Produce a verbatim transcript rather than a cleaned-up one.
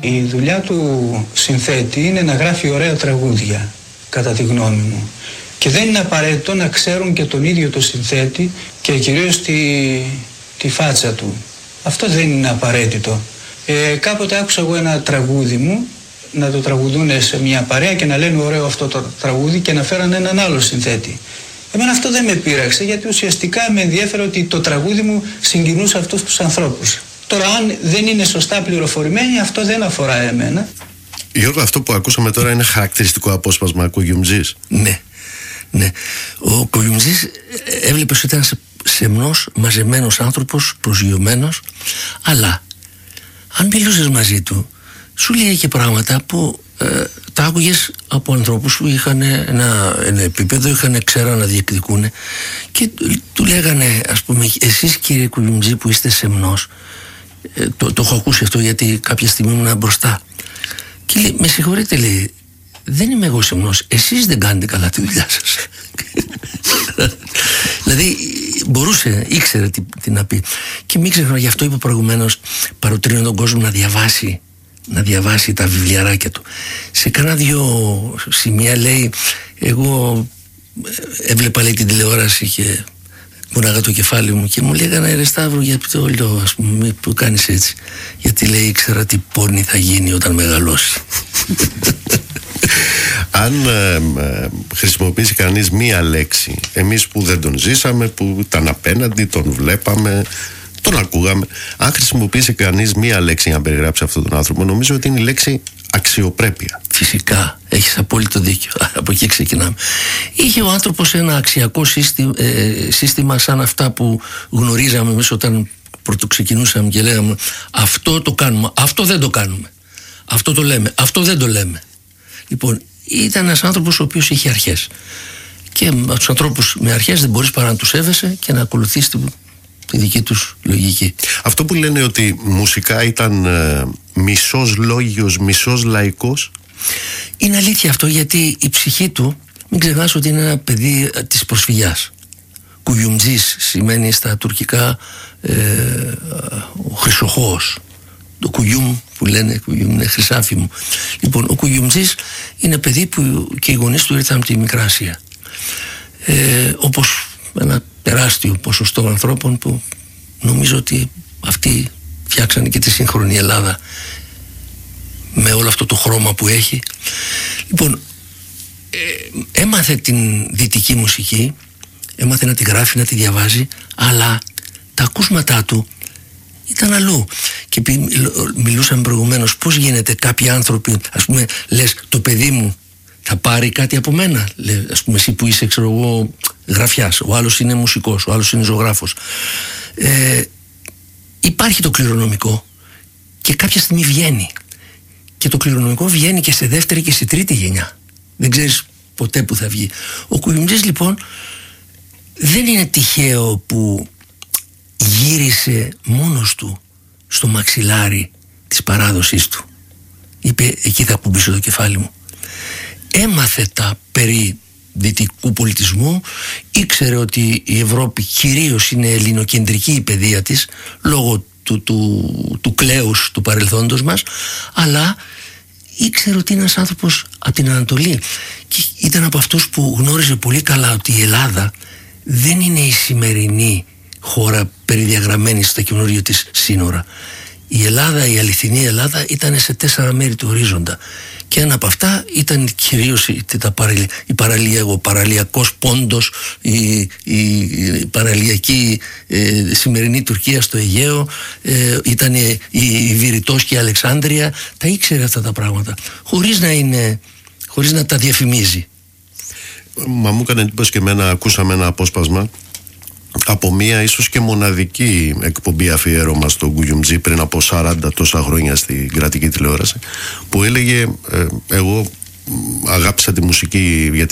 Η δουλειά του συνθέτη είναι να γράφει ωραία τραγούδια, κατά τη γνώμη μου. Και δεν είναι απαραίτητο να ξέρουν και τον ίδιο το συνθέτη και κυρίως τη, τη φάτσα του. Αυτό δεν είναι απαραίτητο. Ε, κάποτε άκουσα εγώ ένα τραγούδι μου να το τραγουδούν σε μια παρέα και να λένε ωραίο αυτό το τραγούδι και να φέραν έναν άλλο συνθέτη. Εμένα αυτό δεν με πείραξε, γιατί ουσιαστικά με ενδιέφερε ότι το τραγούδι μου συγκινούσε αυτούς τους ανθρώπους. Τώρα, αν δεν είναι σωστά πληροφορημένοι, αυτό δεν αφορά εμένα. Γιώργο, αυτό που ακούσαμε τώρα είναι χαρακτηριστικό απόσπασμα Κουγιουμτζής. Ναι, ναι. Ο Κουγιουμτζής έβλεπε ότι ήταν σεμνός, μαζεμένος άνθρωπος, προσγειωμένος, αλλά αν μιλούσες μαζί του, σου λέει και πράγματα που ε, τα άκουγες από ανθρώπους που είχαν ένα, ένα επίπεδο, είχαν ξέρα να διεκδικούν και του λέγανε, ας πούμε, εσείς κύριε Κουγιουμτζή που είστε σεμνός, ε, το, το έχω ακούσει αυτό γιατί κάποια στιγμή ήμουν μπροστά και λέει, με συγχωρείτε, λέει, δεν είμαι εγώ σεμνός, εσείς δεν κάνετε καλά τη δουλειά σας. Δηλαδή μπορούσε, ήξερε τι, τι να πει. Και μην ξεχνάω, γι' αυτό είπα προηγουμένως, παροτρύνω τον κόσμο να διαβάσει να διαβάσει τα βιβλιαράκια του. Σε κάνα δυο σημεία λέει, εγώ έβλεπα, λέει, την τηλεόραση και κουνάγα το κεφάλι μου και μου λέγανε, ρε Σταύρο, γιατί το λέω, ας πούμε, που κάνεις έτσι? Γιατί, λέει, ήξερα τι πόρνη θα γίνει όταν μεγαλώσει. Αν ε, ε, χρησιμοποιήσει κανείς μία λέξη, εμείς που δεν τον ζήσαμε, που ήταν απέναντι, τον βλέπαμε, τον ακούγαμε, αν χρησιμοποιήσει κανείς μία λέξη για να περιγράψει αυτόν τον άνθρωπο, νομίζω ότι είναι η λέξη αξιοπρέπεια. Φυσικά, έχεις απόλυτο δίκιο. Από εκεί ξεκινάμε. Είχε ο άνθρωπος ένα αξιακό σύστημα, ε, σύστημα σαν αυτά που γνωρίζαμε εμείς όταν πρωτοξεκινούσαμε και λέγαμε αυτό το κάνουμε, αυτό δεν το κάνουμε, αυτό το λέμε, αυτό δεν το λέμε. Λοιπόν, ήταν ένας άνθρωπος ο οποίος είχε αρχές. Και τους ανθρώπους με αρχές δεν μπορείς παρά να τους σέβεσαι και να ακολουθείς τη, τη δική τους λογική. Αυτό που λένε ότι μουσικά ήταν ε, μισός λόγιος, μισός λαϊκός. Είναι αλήθεια αυτό, γιατί η ψυχή του, μην ξεχνάς ότι είναι ένα παιδί της προσφυγιάς. Κουγιουμτζής σημαίνει στα τουρκικά ε, ο χρυσοχώος. Το κουγιούμ που λένε, κουγιούμ είναι χρυσάφι μου. Λοιπόν, ο Κουγιουμτζής είναι παιδί που και οι γονείς του ήρθαν από τη Μικρά Ασία. Ε, όπως ένα τεράστιο ποσοστό ανθρώπων που νομίζω ότι αυτοί φτιάξανε και τη σύγχρονη Ελλάδα με όλο αυτό το χρώμα που έχει. Λοιπόν, ε, έμαθε την δυτική μουσική, έμαθε να τη γράφει, να τη διαβάζει, αλλά τα ακούσματά του ήταν αλλού. Και μιλούσαμε προηγουμένως πώς γίνεται κάποιοι άνθρωποι, ας πούμε, λες, το παιδί μου θα πάρει κάτι από μένα. Λες, ας πούμε, εσύ που είσαι, ξέρω εγώ, γραφιάς, ο άλλος είναι μουσικός, ο άλλος είναι ζωγράφος. Ε, υπάρχει το κληρονομικό και κάποια στιγμή βγαίνει. Και το κληρονομικό βγαίνει και σε δεύτερη και σε τρίτη γενιά. Δεν ξέρεις ποτέ που θα βγει. Ο Κουγιουμτζής, λοιπόν, δεν είναι τυχαίο που γύρισε μόνος του στο μαξιλάρι της παράδοσής του. Είπε, εκεί θα κουμπίσω το κεφάλι μου. Έμαθε τα περί δυτικού πολιτισμού, ήξερε ότι η Ευρώπη κυρίως είναι ελληνοκεντρική η παιδεία της, λόγω του, του, του κλέους του παρελθόντος μας, αλλά ήξερε ότι είναι ένας άνθρωπος από την Ανατολή και ήταν από αυτούς που γνώριζε πολύ καλά ότι η Ελλάδα δεν είναι η σημερινή χώρα περιδιαγραμμένη στα καινούργια της σύνορα. Η Ελλάδα, η αληθινή Ελλάδα, ήταν σε τέσσερα μέρη του ορίζοντα και ένα από αυτά ήταν κυρίως η, η παραλία, ο παραλιακός πόντος, η, η, η παραλιακή ε, σημερινή Τουρκία στο Αιγαίο, ε, ήταν η, η Βηρητός και η Αλεξάνδρεια. Τα ήξερε αυτά τα πράγματα χωρίς να είναι, χωρίς να τα διαφημίζει. Μα μου έκανε εντύπωση και εμένα, ακούσαμε ένα απόσπασμα από μία ίσως και μοναδική εκπομπή αφιέρωμα στον Κουγιουμτζή πριν από σαράντα τόσα χρόνια στην κρατική τηλεόραση, που έλεγε ε, εγώ αγάπησα τη μουσική γιατί